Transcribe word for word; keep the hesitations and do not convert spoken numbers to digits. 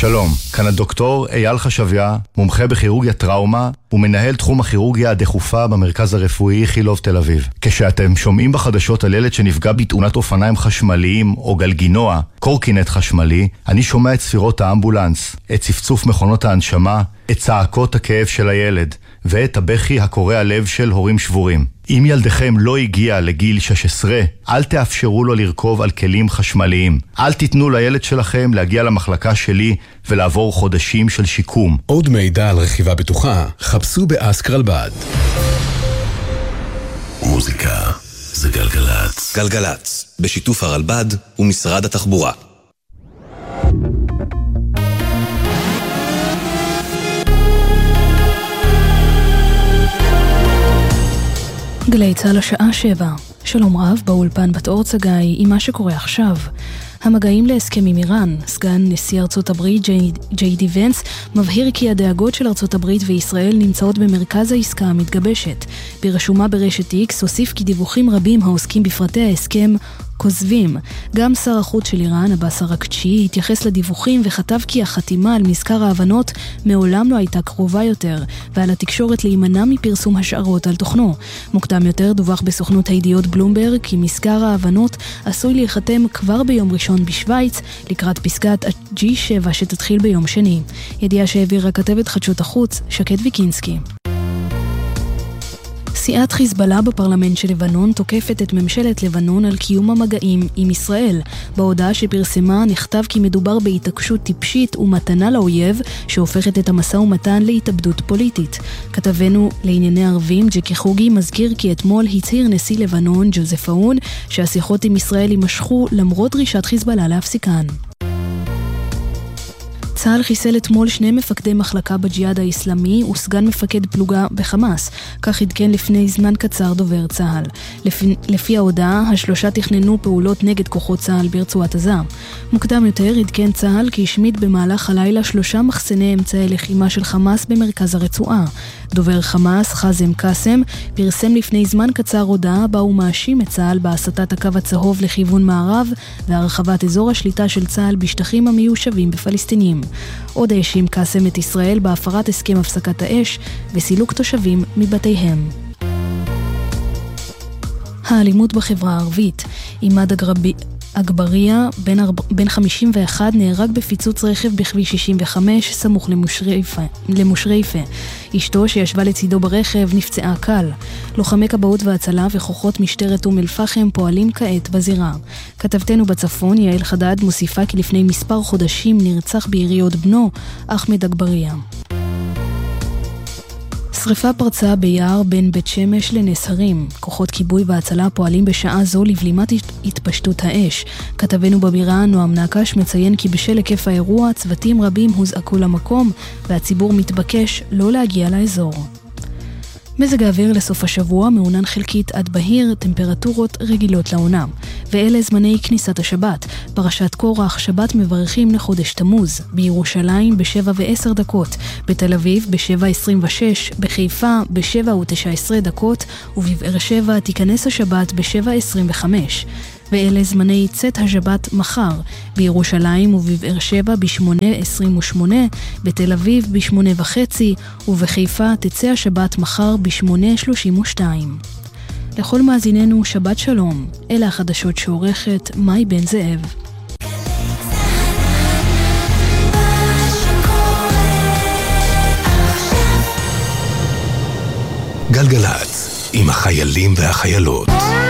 שלום, כאן הדוקטור אייל חשביה, מומחה בכירורגיה טראומה ומנהל תחום הכירורגיה הדחופה במרכז הרפואי חילוב תל אביב. כשאתם שומעים בחדשות על ילד שנפגע בתאונת אופניים חשמליים או גלגינוע, קורקינט חשמלי, אני שומע את ספירות האמבולנס, את צפצוף מכונות ההנשמה, את צעקות הכאב של הילד ואת הבכי הקורע לב של הורים שבורים. אם ילדכם לא הגיע לגיל שש עשרה, אל תאפשרו לו לרכוב על כלים חשמליים. אל תיתנו לילד שלכם להגיע למחלקה שלי ולעבור חודשים של שיקום. עוד מידע על רכיבה בטוחה, חפשו באסק רלב"ד. מוזיקה זה גלגלץ. גלגלץ, בשיתוף הרלב"ד ומשרד התחבורה. גלי צהל השעה שבע. שלום רב, באולפן בת אור צגאי עם מה שקורה עכשיו. המגעים להסכם עם איראן. סגן נשיא ארצות הברית ג'יי די ונס מבהיר כי הדאגות של ארצות הברית וישראל נמצאות במרכז העסקה המתגבשת. ברשומה ברשת איקס הוסיף כי דיווחים רבים העוסקים בפרטי ההסכם כוזבים. גם שר החוץ של איראן, עבאס אראגצ'י, התייחס לדיווחים וכתב כי החתימה על מזכר ההבנות מעולם לא הייתה קרובה יותר, ועל התקשורת להימנע מפרסום השערות על תוכנו. מוקדם יותר דווח בסוכנות הידיעות בלומברג כי מזכר ההבנות עשוי להיחתם כבר ביום ראשון בשוויץ, לקראת פסקת ג'י שבע שתתחיל ביום שני. ידיעה שהעבירה כתבת חדשות החוץ, שקד ויקינסקי. סיעת חיזבאללה בפרלמנט של לבנון תוקפת את ממשלת לבנון על קיום המגעים עם ישראל. בהודעה שפרסמה נכתב כי מדובר בהתעקשות טיפשית ומתנה לאויב שהופכת את המשא ומתן להתאבדות פוליטית. כתבנו לענייני ערבים ג'קי חוגי מזכיר כי אתמול הצהיר נשיא לבנון ג'וזף אאון שהשיחות עם ישראל יימשכו למרות דרישת חיזבאללה להפסיקן. צה"ל חיסל אתמול שני מפקדי מחלקה בג'יהאד האסלאמי וסגן מפקד פלוגה בחמאס, כך עדכן לפני זמן קצר דובר צה"ל. לפי, לפי ההודעה, השלושה תכננו פעולות נגד כוחות צה"ל ברצועת עזה. מוקדם יותר עדכן צה"ל כי השמיד במהלך הלילה שלושה מחסני אמצעי לחימה של חמאס במרכז הרצועה. דובר חמאס, חזם קאסם, פרסם לפני זמן קצר הודעה בה הוא מאשים את צה"ל בהסטת הקו הצהוב לכיוון מערב והרחבת אזור השליטה של צה"ל בשטחים המיושבים בפלסטינים. עוד האשים קאסם את ישראל בהפרת הסכם הפסקת האש וסילוק תושבים מבתיהם. האלימות בחברה הערבית. עימד אגרבי... אגבריה, בן, ארבע... בן חמישים ואחת, נהרג בפיצוץ רכב בכביש שישים וחמש, סמוך למושרייפה. למושרייפה. אשתו שישבה לצידו ברכב נפצעה קל. לוחמי כבאות והצלה וכוחות משטרת אום אל-פחם פועלים כעת בזירה. כתבתנו בצפון, יעל חדד, מוסיפה כי לפני מספר חודשים נרצח ביריות בנו, אחמד אגבריה. שריפה פרצה ביער בין בית שמש לנס הרים. כוחות כיבוי והצלה פועלים בשעה זו לבלימת התפשטות האש. כתבנו בבירה נועם נקש מציין כי בשל היקף האירוע צוותים רבים הוזעקו למקום והציבור מתבקש לא להגיע לאזור. מזג האוויר לסוף השבוע מעונן חלקית עד בהיר, טמפרטורות רגילות לעונה. ואלה זמני כניסת השבת. פרשת קורח, שבת מברכים לחודש תמוז. בירושלים בשבע ועשר דקות, בתל אביב בשבע עשרים ושש, בחיפה בשבע ותשע עשרה דקות, ובבאר שבע תיכנס השבת בשבע עשרים וחמש. ואלה זמני צאת השבת מחר, בירושלים ובבאר שבע בשמונה עשרים ושמונה, בתל אביב בשמונה וחצי, ובחיפה תצא השבת מחר בשמונה שלושים ושתיים. לכל מאזיננו שבת שלום, אלה החדשות שעורכת מאי בן זאב. גלגלץ, עם החיילים והחיילות.